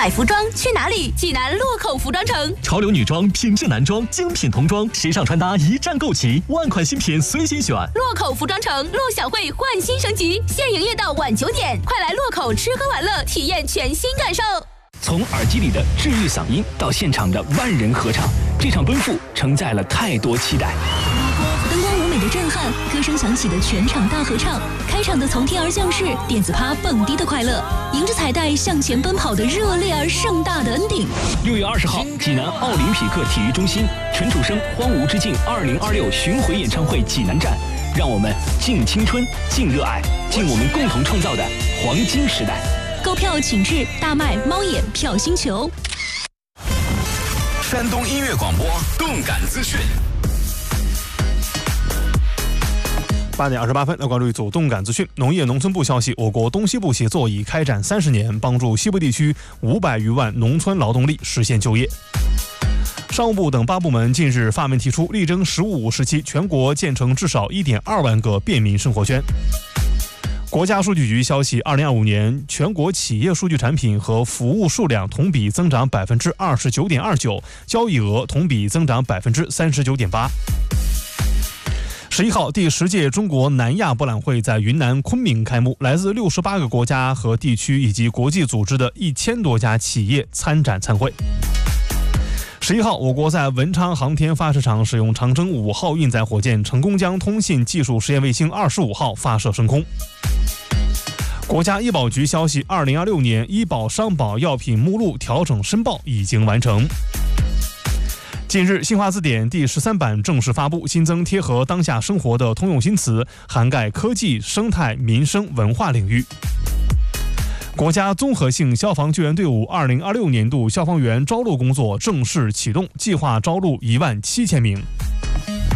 买服装去哪里？济南洛口服装城。 潮流女装、品质男装、精品童装，时尚穿搭一站购齐，万款新品随心选。 洛口服装城陆小慧焕新升级，现营业到晚9点，快来洛口吃喝玩乐，体验全新感受。 从耳机里的治愈嗓音到现场的万人合唱，这场奔赴承载了太多期待。 灯光舞美的震撼，歌声响起的全场大合唱，开场的从天而降世，电子趴蹦迪的快乐，迎着彩带向前奔跑的热烈而盛大的恩典。 6月20号，济南奥林匹克体育中心，陈楚生《荒芜之境2026》巡回演唱会济南站，让我们敬青春、敬热爱、敬我们共同创造的黄金时代。 购票请至大麦、猫眼、票星球。 山东音乐广播动感资讯。 8点28分，来关注一组动感资讯。农业农村部消息，我国东西部协作已开展30年，帮助西部地区500余万农村劳动力实现就业。商务部等8部门近日发文提出，力争“15+5”时期全国建成至少1.2万个便民生活圈。国家数据局消息，2025年全国企业数据产品和服务数量同比增长29.29%，交易额同比增长39.8%。11号，第10届中国南亚博览会在云南昆明开幕，来自68个国家和地区以及国际组织的1000多家企业参展参会。11号，我国在文昌航天发射场使用长征5号运载火箭，成功将通信技术实验卫星25号发射升空。国家医保局消息，2026年医保商保药品目录调整申报已经完成。近日，新华字典第13版正式发布，新增贴合当下生活的通用新词，涵盖科技、生态、民生、文化领域。国家综合性消防救援队伍2026年度消防员招录工作正式启动，计划招录17000名。